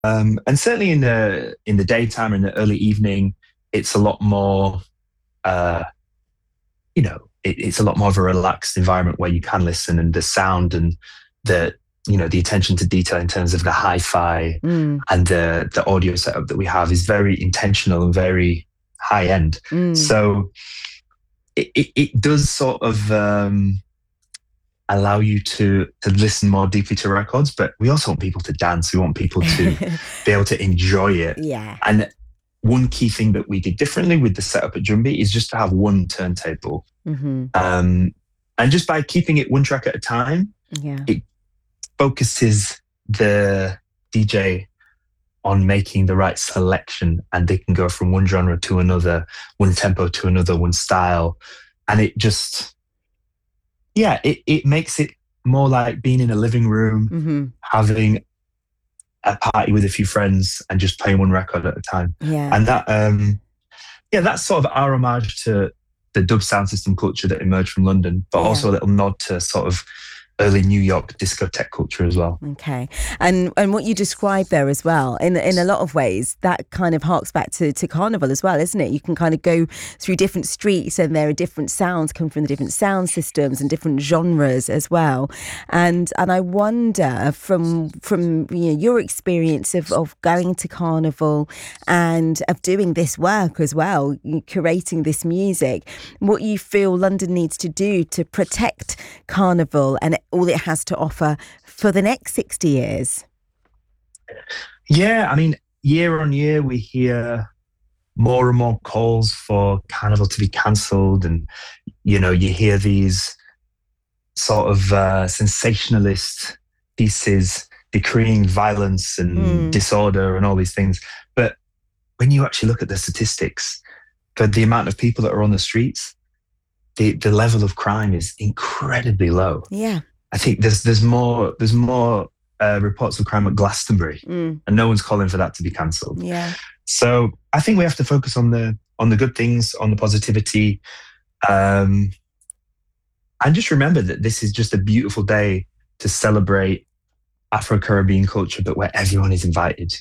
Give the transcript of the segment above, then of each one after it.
And certainly in the daytime or in the early evening, it's a lot more, uh, it's a lot more of a relaxed environment where you can listen, and the sound and the the attention to detail in terms of the hi-fi Mm, and the audio setup that we have is very intentional and very high end. mm. So it does sort of allow you to listen more deeply to records, but we also want people to dance. We want people to be able to enjoy it. Yeah. And one key thing that we did differently with the setup at Drumbeat is just to have one turntable. Hmm. And just by keeping it one track at a time, Yeah. it focuses the DJ on making the right selection, and they can go from one genre to another, one tempo to another, one style. And it just, yeah, it makes it more like being in a living room, Hmm. having a party with a few friends and just playing one record at a time. Yeah. And yeah, that's sort of our homage to the dub sound system culture that emerged from London, but Yeah. also a little nod to sort of early New York discotheque culture as well. Okay, and what you described there as well, in a lot of ways, that kind of harks back to Carnival as well, isn't it? You can kind of go through different streets, and there are different sounds come from the different sound systems and different genres as well. And I wonder from your experience of going to Carnival and of doing this work as well, curating this music, what you feel London needs to do to protect Carnival and all it has to offer for the next 60 years. Yeah, I mean, year on year, we hear more and more calls for Carnival to be cancelled. And, you hear these sort of sensationalist pieces decreeing violence and disorder and all these things. But when you actually look at the statistics for the amount of people that are on the streets, the level of crime is incredibly low. Yeah. I think there's more reports of crime at Glastonbury, and no one's calling for that to be cancelled. Yeah. So I think we have to focus on the good things, on the positivity, and just remember that this is just a beautiful day to celebrate Afro-Caribbean culture, but where everyone is invited.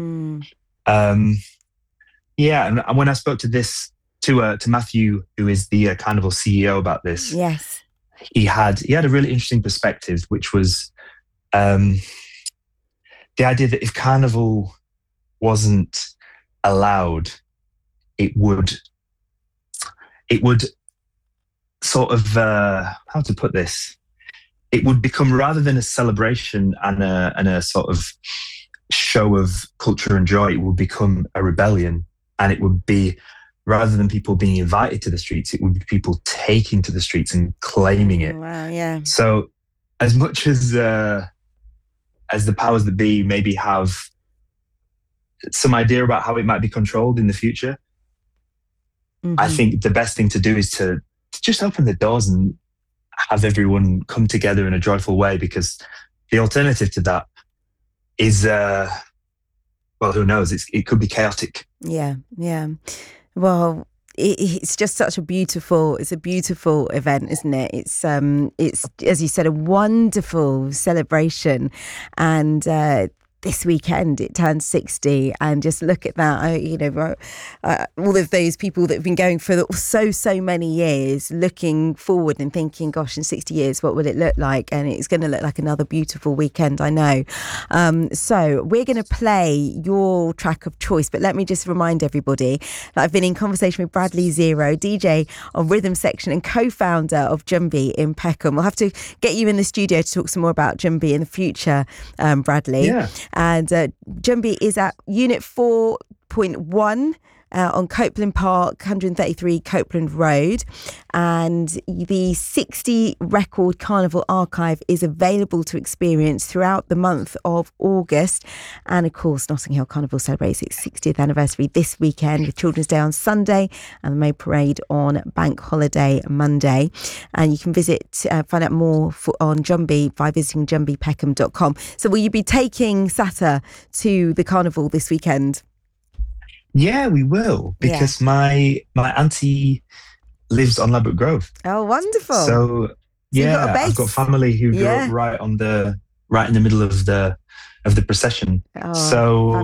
Yeah, and when I spoke to this to Matthew, who is the Carnival CEO, about this, Yes. he had a really interesting perspective, which was the idea that if Carnival wasn't allowed, it would sort of how to put this? It would become, rather than a celebration and a sort of show of culture and joy, it would become a rebellion, and it would be, rather than people being invited to the streets, it would be people taking to the streets and claiming it. Wow. Yeah. So, as much as the powers that be maybe have some idea about how it might be controlled in the future, I think the best thing to do is to just open the doors and have everyone come together in a joyful way, because the alternative to that is, well, who knows? It could be chaotic. Yeah. Yeah. Well, it's just such a beautiful event, isn't it? It's as you said, a wonderful celebration, and this weekend it turns 60, and just look at that. All of those people that have been going for so many years, looking forward and thinking, gosh, in 60 years, what will it look like? And it's going to look like another beautiful weekend, I know. So we're going to play your track of choice, but let me just remind everybody that I've been in conversation with Bradley Zero, DJ of Rhythm Section and co-founder of Drumbeat in Peckham. We'll have to get you in the studio to talk some more about Drumbeat in the future, Bradley. Yeah. And Drumbeat is at Unit 4.1 on Copeland Park, 133 Copeland Road. And the 60 record Carnival archive is available to experience throughout the month of August. And of course, Notting Hill Carnival celebrates its 60th anniversary this weekend, with Children's Day on Sunday and the May Parade on Bank Holiday Monday. And you can find out more on Drumbeat by visiting drumbeatpeckham.com. So will you be taking Sata to the Carnival this weekend? Yeah, we will, because my auntie lives on Ladbroke Grove. Oh, wonderful! So I've got family who grew up right in the middle of the of the procession. Oh, So